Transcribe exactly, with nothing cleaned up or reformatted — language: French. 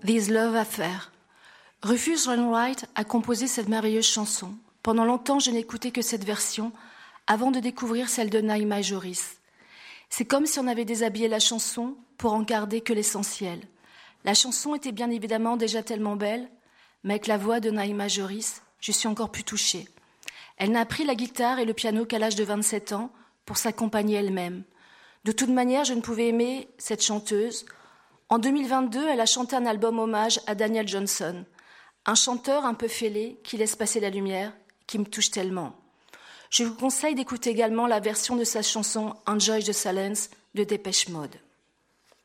This Love Affair. Rufus Wainwright a composé cette merveilleuse chanson. Pendant longtemps, je n'écoutais que cette version, avant de découvrir celle de Naïma Joris. C'est comme si on avait déshabillé la chanson pour en garder que l'essentiel. La chanson était bien évidemment déjà tellement belle, mais avec la voix de Naïma Joris, je suis encore plus touchée. Elle n'a appris la guitare et le piano qu'à l'âge de vingt-sept ans pour s'accompagner elle-même. De toute manière, je ne pouvais aimer cette chanteuse. En deux mille vingt-deux, elle a chanté un album hommage à Daniel Johnson, un chanteur un peu fêlé qui laisse passer la lumière, qui me touche tellement. Je vous conseille d'écouter également la version de sa chanson « Enjoy the Silence » de Dépêche Mode.